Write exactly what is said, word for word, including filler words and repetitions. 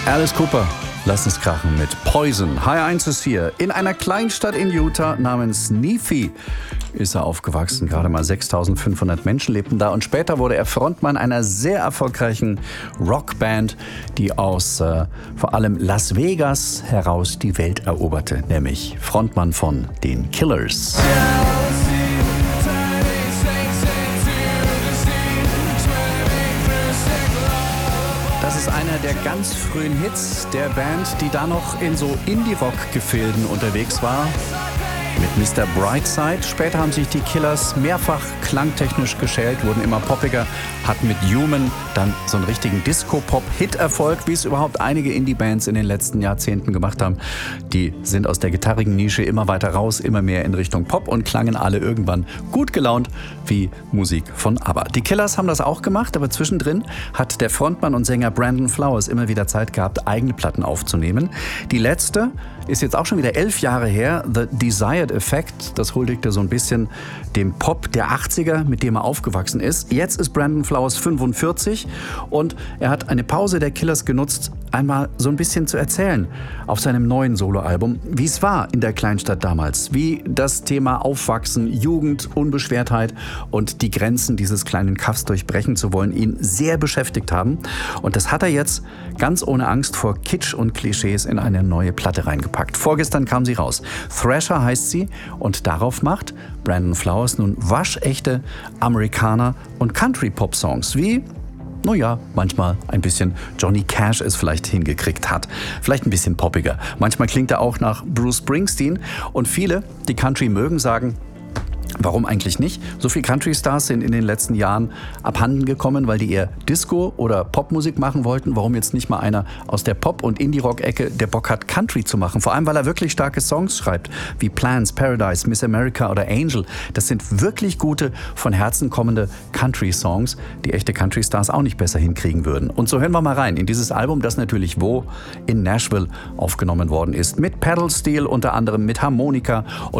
Alice Cooper, lass es krachen mit Poison. Hi eins ist hier. In einer Kleinstadt in Utah namens Nephi ist er aufgewachsen. Gerade mal sechstausendfünfhundert Menschen lebten da. Und später wurde er Frontmann einer sehr erfolgreichen Rockband, die aus äh, vor allem Las Vegas heraus die Welt eroberte. Nämlich Frontmann von den Killers. Das ist einer der ganz frühen Hits der Band, die da noch in so Indie-Rock-Gefilden unterwegs war. Mit Mister Brightside. Später haben sich die Killers mehrfach klangtechnisch geschält, wurden immer poppiger, hatten mit Human dann so einen richtigen Disco-Pop-Hit-Erfolg, wie es überhaupt einige Indie-Bands in den letzten Jahrzehnten gemacht haben. Die sind aus der gitarrigen Nische immer weiter raus, immer mehr in Richtung Pop und klangen alle irgendwann gut gelaunt wie Musik von ABBA. Die Killers haben das auch gemacht, aber zwischendrin hat der Frontmann und Sänger Brandon Flowers immer wieder Zeit gehabt, eigene Platten aufzunehmen. Die letzte ist jetzt auch schon wieder elf Jahre her, The Desired Effect. Das huldigte so ein bisschen dem Pop der achtziger, mit dem er aufgewachsen ist. Jetzt ist Brandon Flowers fünfundvierzig und er hat eine Pause der Killers genutzt, einmal so ein bisschen zu erzählen auf seinem neuen Soloalbum, wie es war in der Kleinstadt damals, wie das Thema Aufwachsen, Jugend, Unbeschwertheit und die Grenzen dieses kleinen Kaffs durchbrechen zu wollen, ihn sehr beschäftigt haben. Und das hat er jetzt ganz ohne Angst vor Kitsch und Klischees in eine neue Platte reingepackt. Vorgestern kam sie raus. Thrasher heißt sie und darauf macht Brandon Flowers nun waschechte Amerikaner- und Country-Pop-Songs wie, naja, manchmal ein bisschen Johnny Cash es vielleicht hingekriegt hat. Vielleicht ein bisschen poppiger. Manchmal klingt er auch nach Bruce Springsteen und viele, die Country mögen, sagen, warum eigentlich nicht? So viele Country-Stars sind in den letzten Jahren abhanden gekommen, weil die eher Disco- oder Popmusik machen wollten. Warum jetzt nicht mal einer aus der Pop- und Indie-Rock-Ecke, der Bock hat, Country zu machen? Vor allem, weil er wirklich starke Songs schreibt, wie Plans, Paradise, Miss America oder Angel. Das sind wirklich gute, von Herzen kommende Country-Songs, die echte Country-Stars auch nicht besser hinkriegen würden. Und so hören wir mal rein in dieses Album, das natürlich wo? In Nashville aufgenommen worden ist. Mit Pedal Steel, unter anderem mit Harmonika und